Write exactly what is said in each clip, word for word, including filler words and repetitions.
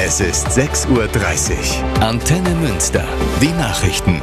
Es ist sechs Uhr dreißig. Antenne Münster. Die Nachrichten.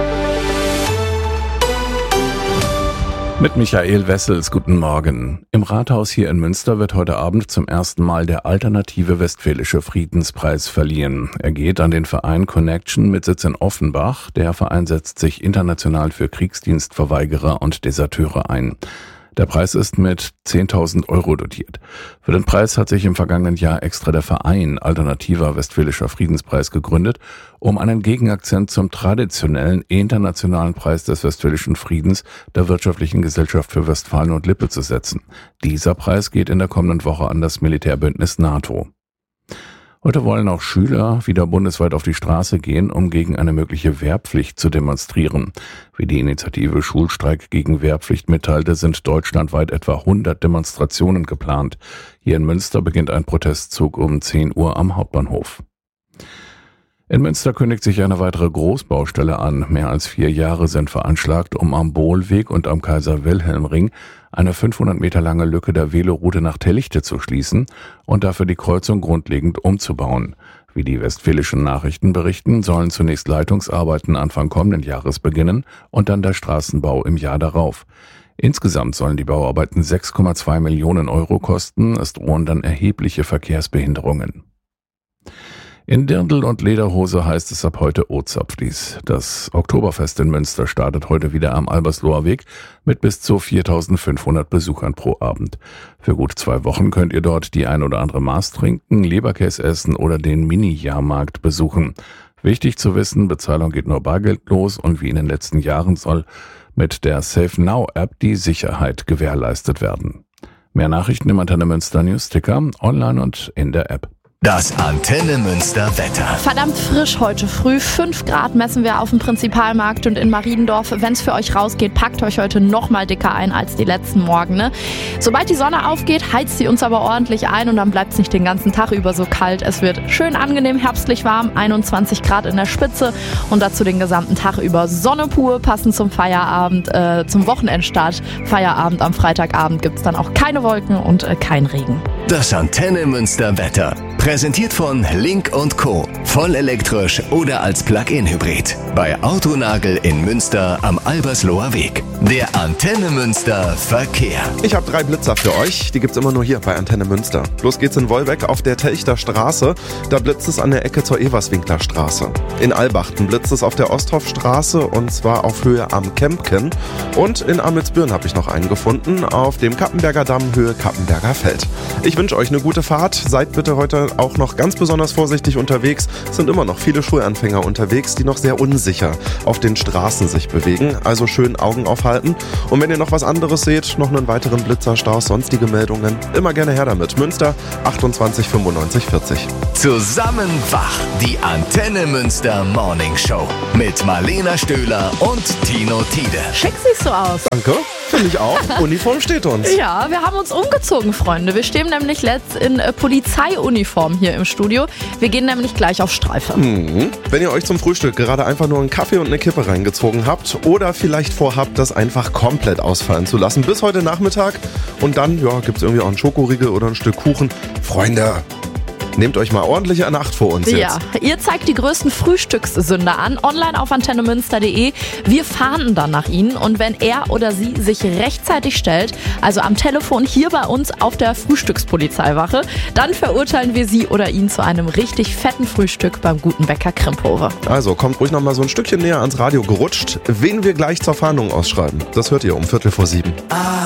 Mit Michael Wessels, guten Morgen. Im Rathaus hier in Münster wird heute Abend zum ersten Mal der Alternative Westfälische Friedenspreis verliehen. Er geht an den Verein Connection mit Sitz in Offenbach. Der Verein setzt sich international für Kriegsdienstverweigerer und Deserteure ein. Der Preis ist mit zehntausend Euro dotiert. Für den Preis hat sich im vergangenen Jahr extra der Verein Alternativer Westfälischer Friedenspreis gegründet, um einen Gegenakzent zum traditionellen internationalen Preis des Westfälischen Friedens der Wirtschaftlichen Gesellschaft für Westfalen und Lippe zu setzen. Dieser Preis geht in der kommenden Woche an das Militärbündnis NATO. Heute wollen auch Schüler wieder bundesweit auf die Straße gehen, um gegen eine mögliche Wehrpflicht zu demonstrieren. Wie die Initiative Schulstreik gegen Wehrpflicht mitteilte, sind deutschlandweit etwa hundert Demonstrationen geplant. Hier in Münster beginnt ein Protestzug um zehn Uhr am Hauptbahnhof. In Münster kündigt sich eine weitere Großbaustelle an. Mehr als vier Jahre sind veranschlagt, um am Bohlweg und am Kaiser-Wilhelm-Ring eine fünfhundert Meter lange Lücke der Veloroute nach Tellichte zu schließen und dafür die Kreuzung grundlegend umzubauen. Wie die Westfälischen Nachrichten berichten, sollen zunächst Leitungsarbeiten Anfang kommenden Jahres beginnen und dann der Straßenbau im Jahr darauf. Insgesamt sollen die Bauarbeiten sechs Komma zwei Millionen Euro kosten. Es drohen dann erhebliche Verkehrsbehinderungen. In Dirndl und Lederhose heißt es ab heute Ozapflis. Das Oktoberfest in Münster startet heute wieder am Albersloher Weg mit bis zu viertausendfünfhundert Besuchern pro Abend. Für gut zwei Wochen könnt ihr dort die ein oder andere Maß trinken, Leberkäse essen oder den Mini-Jahrmarkt besuchen. Wichtig zu wissen, Bezahlung geht nur bargeldlos und wie in den letzten Jahren soll mit der Safe Now App die Sicherheit gewährleistet werden. Mehr Nachrichten im Antenne Münster News-Ticker, online und in der App. Das Antenne Münster Wetter. Verdammt frisch heute früh. fünf Grad messen wir auf dem Prinzipalmarkt und in Mariendorf. Wenn es für euch rausgeht, packt euch heute noch mal dicker ein als die letzten Morgen. Ne? Sobald die Sonne aufgeht, heizt sie uns aber ordentlich ein und dann bleibt es nicht den ganzen Tag über so kalt. Es wird schön angenehm herbstlich warm, einundzwanzig Grad in der Spitze und dazu den gesamten Tag über Sonne pur, passend zum Feierabend, äh, zum Wochenendstart. Feierabend am Freitagabend gibt es dann auch keine Wolken und äh, kein Regen. Das Antenne Münster Wetter. Präsentiert von Link und Co. Vollelektrisch oder als Plug-in-Hybrid. Bei Autonagel in Münster am Albersloher Weg. Der Antenne Münster Verkehr. Ich habe drei Blitzer für euch. Die gibt's immer nur hier bei Antenne Münster. Los geht's in Wolbeck auf der Telchter Straße. Da blitzt es an der Ecke zur Everswinkler Straße. In Albachten blitzt es auf der Osthofstraße und zwar auf Höhe am Kempken. Und in Amelsbüren habe ich noch einen gefunden auf dem Kappenberger Damm Höhe Kappenberger Feld. Ich wünsche euch eine gute Fahrt. Seid bitte heute auch noch ganz besonders vorsichtig unterwegs. Es sind immer noch viele Schulanfänger unterwegs, die noch sehr unsicher auf den Straßen sich bewegen. Also schön Augen aufhalten. Und wenn ihr noch was anderes seht, noch einen weiteren Blitzerstau, sonstige Meldungen, immer gerne her damit. Münster achtundzwanzig fünfundneunzig vierzig. Zusammen wach, die Antenne Münster Morning Show mit Marlena Stöhler und Tino Tiede. Schick siehst du aus. Danke, finde ich auch. Uniform steht uns. Ja, wir haben uns umgezogen, Freunde. Wir stehen nämlich letzt in äh, Polizeiuniform hier im Studio. Wir gehen nämlich gleich auf Streife. Mhm. Wenn ihr euch zum Frühstück gerade einfach nur einen Kaffee und eine Kippe reingezogen habt oder vielleicht vorhabt, das einfach komplett ausfallen zu lassen bis heute Nachmittag und dann, ja, gibt's irgendwie auch einen Schokoriegel oder ein Stück Kuchen. Freunde, nehmt euch mal ordentlich eine Acht vor uns jetzt. Ja, ihr zeigt die größten Frühstückssünder an, online auf antenne münster punkt de. Wir fahnden dann nach ihnen und wenn er oder sie sich rechtzeitig stellt, also am Telefon hier bei uns auf der Frühstückspolizeiwache, dann verurteilen wir sie oder ihn zu einem richtig fetten Frühstück beim guten Bäcker Krimphofe. Also kommt ruhig noch mal so ein Stückchen näher ans Radio gerutscht, wen wir gleich zur Fahndung ausschreiben. Das hört ihr um Viertel vor sieben.